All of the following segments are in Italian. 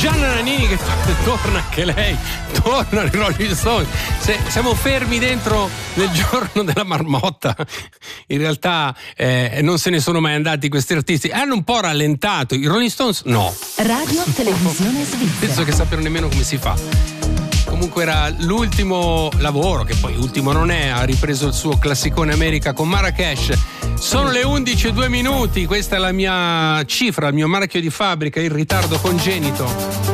Gianna Nannini che torna anche lei, torna i Rolling Stones. Siamo fermi dentro nel giorno della marmotta. In realtà non se ne sono mai andati questi artisti. Hanno un po' rallentato. I Rolling Stones no. Radio Televisione Svizzera. Penso che sappiano nemmeno come si fa. Comunque era l'ultimo lavoro, che poi ultimo non è, ha ripreso il suo classicone America con Marrakesh. Sono le 11:02, questa è la mia cifra, il mio marchio di fabbrica, il ritardo congenito.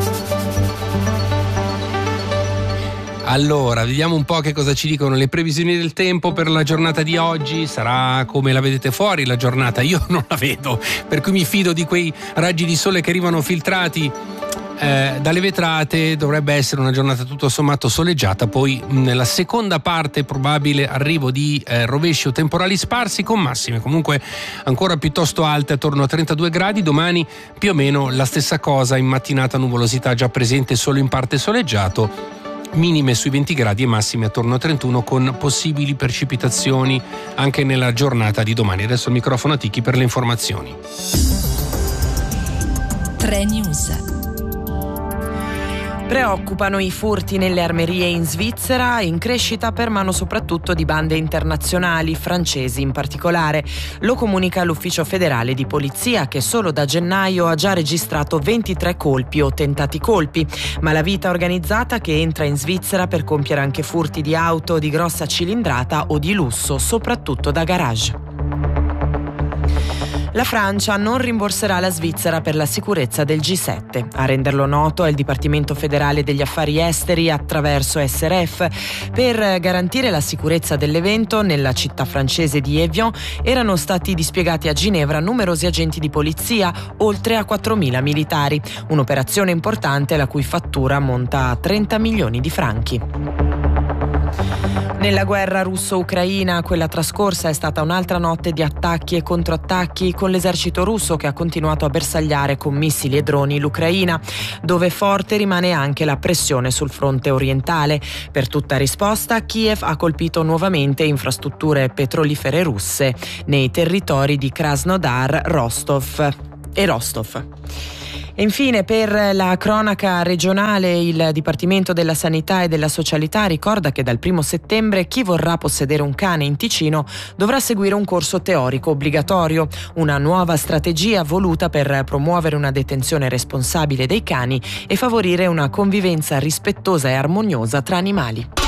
Allora, vediamo un po' che cosa ci dicono le previsioni del tempo per la giornata di oggi. Sarà come la vedete fuori la giornata? Io non la vedo, per cui mi fido di quei raggi di sole che arrivano filtrati dalle vetrate. Dovrebbe essere una giornata tutto sommato soleggiata, poi nella seconda parte probabile arrivo di rovesci o temporali sparsi con massime comunque ancora piuttosto alte, attorno a 32 gradi. Domani più o meno la stessa cosa, in mattinata nuvolosità già presente, solo in parte soleggiato, minime sui 20 gradi e massime attorno a 31 con possibili precipitazioni anche nella giornata di domani. Adesso il microfono a Ticchi per le informazioni. 3 News. Preoccupano i furti nelle armerie in Svizzera, in crescita per mano soprattutto di bande internazionali, francesi in particolare. Lo comunica l'Ufficio federale di polizia, che solo da gennaio ha già registrato 23 colpi o tentati colpi. Malavita organizzata che entra in Svizzera per compiere anche furti di auto di grossa cilindrata o di lusso, soprattutto da garage. La Francia non rimborserà la Svizzera per la sicurezza del G7. A renderlo noto è il Dipartimento federale degli affari esteri attraverso SRF. Per garantire la sicurezza dell'evento, nella città francese di Evian erano stati dispiegati a Ginevra numerosi agenti di polizia, oltre a 4.000 militari. Un'operazione importante la cui fattura monta a 30 milioni di franchi. Nella guerra russo-ucraina, quella trascorsa è stata un'altra notte di attacchi e controattacchi, con l'esercito russo che ha continuato a bersagliare con missili e droni l'Ucraina, dove forte rimane anche la pressione sul fronte orientale. Per tutta risposta, Kiev ha colpito nuovamente infrastrutture petrolifere russe nei territori di Krasnodar, Rostov. E infine, per la cronaca regionale, il Dipartimento della Sanità e della Socialità ricorda che dal 1 settembre chi vorrà possedere un cane in Ticino dovrà seguire un corso teorico obbligatorio, una nuova strategia voluta per promuovere una detenzione responsabile dei cani e favorire una convivenza rispettosa e armoniosa tra animali.